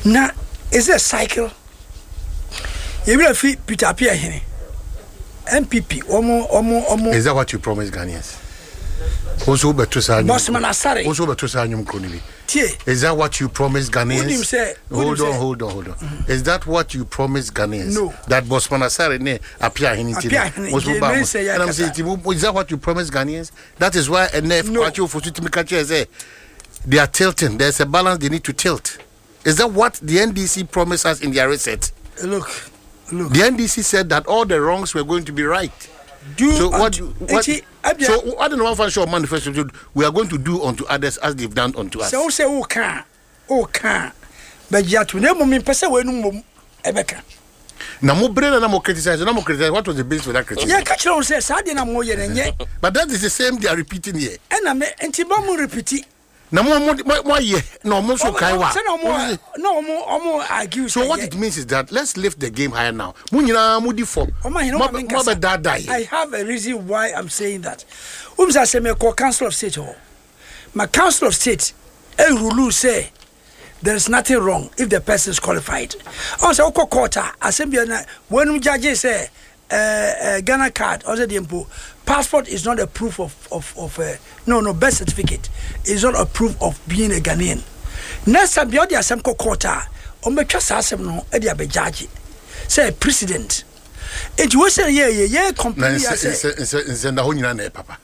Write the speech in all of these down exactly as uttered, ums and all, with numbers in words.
Now, is a cycle. You will feel Peter Pierre here. M P P, omo, omo, omo. Is that what you promised Ghanaians? Also, but to say, Bosman Asare. Also, but to say, Nyum Tie. Is that what you promised Ghanaians? Say, hold on, say? hold on, hold on. Mm-hmm. Is that what you promised Ghanaians? No. That Bosman Asare ne appear in it. And I'm saying, is that what you promised Ghanaians? That is why N F party for say they are tilting. There's a balance they need to tilt. Is that what the N D C promised us in their reset? Look, look. The N D C said that all the wrongs were going to be right. Do so what? Do, what so I don't know what show manifesto we are going to do unto others as they've done unto us. So say who can, who can, but yet we never mean person we no ebeka. Na mo brena na mo criticize, na mo criticize. What was the basis for that criticism? Yeah, catch on say sad na mo ye nye. But that is the same they are repeating here. And na me enti ba mo repeat. Na mo mo mo ye no mo so kai wa. No mo mo argue. So what it means is that let's lift the game higher now. Mu nyina mu di form. I have a reason why I'm saying that. Um say say me call council of state ho. My council of state a rule say there is nothing wrong if the person is qualified. Also oko quarter assembly na when judge say uh, uh, Ghana card or the impo passport is not a proof of of of uh, no no birth certificate is not a proof of being a Ghanaian. Next time the assembly quarter on be twa asem no e dey abejage say president it was say yeah yeah yeah completely say say say na ho nyina na papa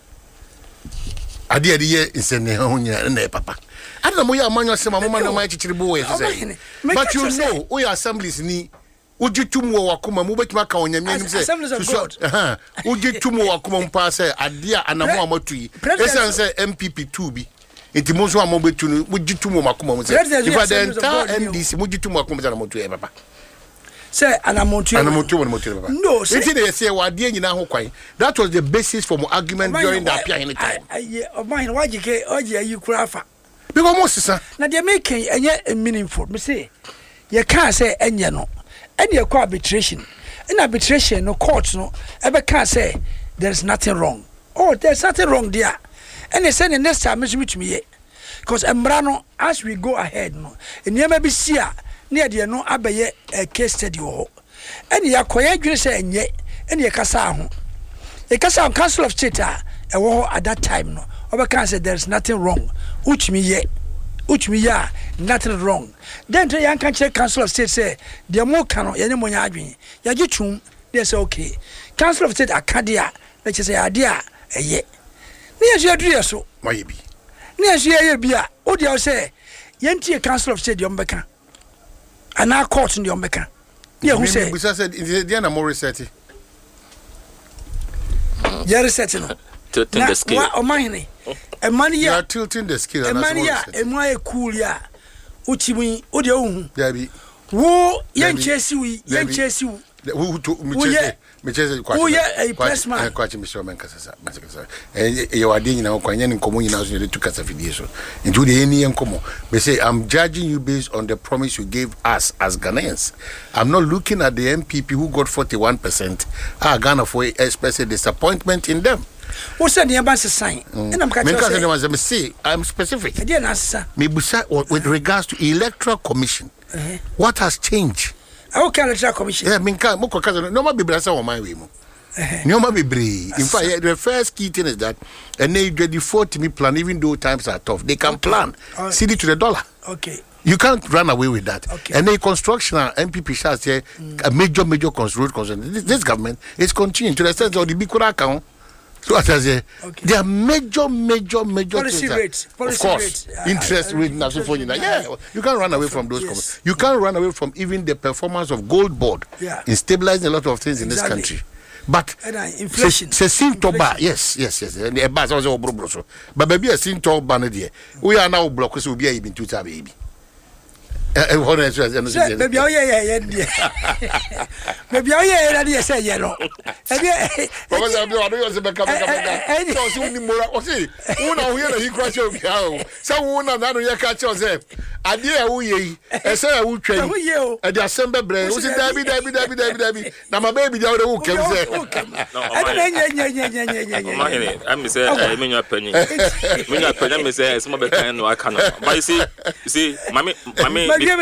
ade ade ye say na ho nyina na papa ade na mo ya amanyo say mama na ma chichiri bo we say but you know we assemblies ni ujitum wo wakoma mu betima ka onyame nim say uh-huh ujitum wo wakoma mpa say ade a anamo amatui esan say M P P two bi enti mo so amobetu no ujitum wo makoma mu say if the entire N D C ujitum wo wakoma say amotu e papa say anamotu anamotu wo motu papa no say enti dey say wade nyina ho kwan that was the basis for my argument during the appear any time of mine why you get oje ayi kura fa because mo sisa na dey make enye meaningful me say you can say enye no and you call arbitration. In arbitration, no court, no, ever can say there's nothing wrong. Oh, there's nothing wrong there. And they say the next time, meet me, because Embrano, as we go ahead, no, and you may be see near the no abaye a case study. And you are quiet, you say, and yet, and you casa, a casa council of state, a war at that time, no, over can say there's nothing wrong. Which me yet. Which me ya nothing wrong. Then the young country council of state say the more cano any more yadwin. Yajitum, they say okay. Council of state Acadia, let's say idea a ye. Near you do so. Why be? Near you be a what do you say? Yenti council of state Yombeka. And now court in Yombeka. Yeah, who say? We said Diana Morris said it. Jerry Setino. Tilting the scale. What mine? A money you are tilting the scale. A money ya, a my cool ya. Uchimi, Udio. Debbie. Who yan chase you, yan chase you. Who took me? Oh, yeah, a pressman. Quite Mister Mancasa. And you are doing now, Quanian and Communion to Casafidation. Into the Indian Como. They say, I'm judging you based on the promise you gave us as Ghanaians. I'm not looking at the M P P who got forty-one percent. Ah, Ghana for expressing disappointment in them. What's the name sign? And I'm catching me say, I'm specific. I didn't answer. Me with regards to electoral commission. Uh-huh. What has changed? How can electoral commission? Yeah, Minka, Moko Kaza, no more be brasa on my way. No more be brave. In fact, the first key thing is that and they get the forty me plan, even though times are tough. They can okay. plan. Uh, C D to the dollar. Okay. You can't run away with that. Okay. And the construction M P P shall say mm. a major, major road construction. This, this government is continuing to the extent of the big account. So as I say, okay. There are major, major, major policy rates, policy of course, rates, uh, interest uh, rate, uh, yeah, yeah, you can't run away from those. Yes. You can't run away from even the performance of Gold Board yeah. in stabilizing a lot of things exactly. in this country. But and, uh, inflation, se sin toba, yes, yes, yes. And the bus was over so. But baby, a sin toba banner we are now blocked. So we are even two baby. Eh, what is it? Maybe oh yeah yeah yeah. Maybe oh yeah yeah say yellow. Because I'm not doing the come come. So so ni mora. O say, una we na he crash o bia. So una na no ye catch us say. Ade e wo ye. E say e wo twan. E dey assemble bre. O say dabi dabi dabi dabi dabi. Na my baby dey wo kem say. E dey nya nya nya nya nya nya. Ma hene, am say e menyo apanyi. Menyo apanyi me say e some be kan no aka no. But you see, you see, mami mami